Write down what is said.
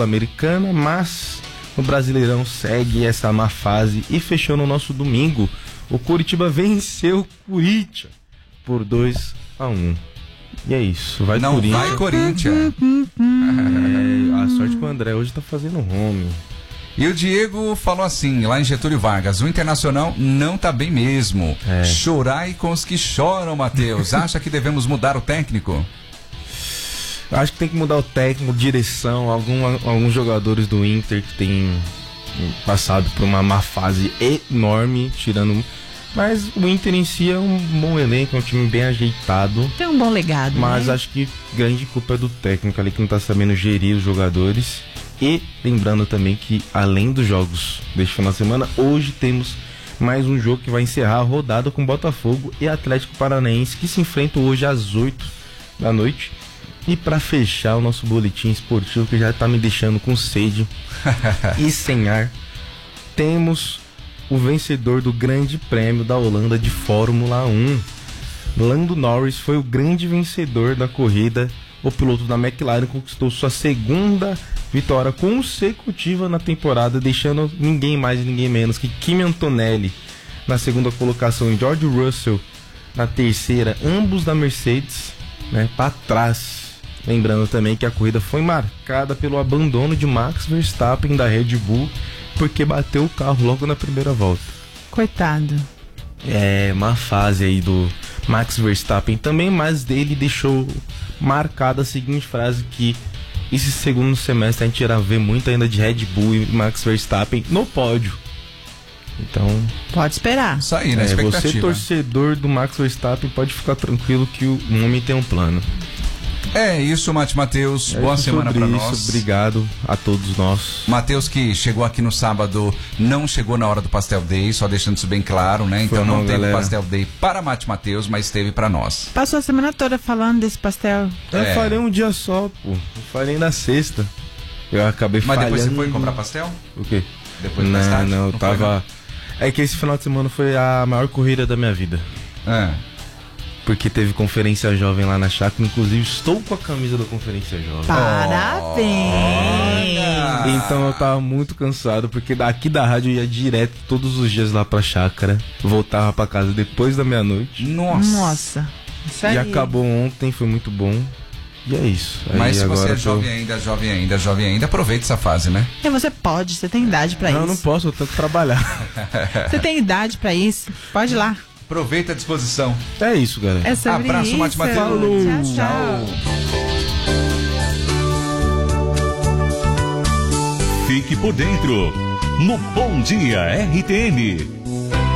Sul-Americana, mas o Brasileirão segue essa má fase e fechou no nosso domingo. O Coritiba venceu o Corinthians por 2-1. E é isso, vai Não Corinthians. vai Corinthians. A sorte que o André hoje tá fazendo home. E o Diego falou assim, lá em Getúlio Vargas, o Internacional não tá bem mesmo. Chorai com os que choram, Matheus. Acha que devemos mudar o técnico? Acho que tem que mudar o técnico, direção, alguns jogadores do Inter que tem passado por uma má fase enorme, tirando... Mas o Inter em si é um bom elenco, é um time bem ajeitado. Tem um bom legado, mas né? acho que grande culpa é do técnico ali que não tá sabendo gerir os jogadores. E lembrando também que além dos jogos deste final de semana, hoje temos mais um jogo que vai encerrar a rodada com Botafogo e Atlético Paranaense, que se enfrentam hoje às 8 da noite. E para fechar o nosso boletim esportivo, que já tá me deixando com sede e sem ar, temos o vencedor do Grande Prêmio da Holanda de Fórmula 1. Lando Norris foi o grande vencedor da corrida. O piloto da McLaren conquistou sua segunda vitória consecutiva na temporada, deixando ninguém mais e ninguém menos que Kimi Antonelli na segunda colocação e George Russell na terceira, ambos da Mercedes, né, para trás. Lembrando também que a corrida foi marcada pelo abandono de Max Verstappen da Red Bull, porque bateu o carro logo na primeira volta. Coitado. É uma fase aí do Max Verstappen também, mas dele deixou marcada a seguinte frase, que esse segundo semestre a gente irá ver muito ainda de Red Bull e Max Verstappen no pódio. Então, pode esperar. Isso aí, né? Expectativa. Você, torcedor do Max Verstappen, pode ficar tranquilo que o homem tem um plano. É isso, Matheus. Boa semana pra nós. Obrigado a todos nós. Matheus, que chegou aqui no sábado, não chegou na hora do Pastel Day, só deixando isso bem claro, né? Então não teve galera. Pastel Day para Matheus, mas teve pra nós. Passou a semana toda falando desse pastel. Eu farei um dia só, pô. Eu farei na sexta. Eu acabei falhando. Mas depois você foi comprar pastel? O quê? Depois mais tarde? Não, eu tava... É que esse final de semana foi a maior corrida da minha vida. Porque teve Conferência Jovem lá na chácara. Inclusive estou com a camisa da Conferência Jovem. Parabéns! Então eu tava muito cansado, porque daqui da rádio eu ia direto todos os dias lá pra chácara. Voltava pra casa depois da meia-noite. Nossa. Isso aí. E acabou ontem, foi muito bom. E é isso. Mas se você é jovem ainda, aproveite essa fase, né? E você pode, você tem idade pra isso. Não posso, eu tenho que trabalhar. Você tem idade pra isso, pode ir lá. Aproveita a disposição. É isso, galera. É sobre abraço, isso. Matheus. Falou. Tchau. Fique por dentro no Bom Dia RTM.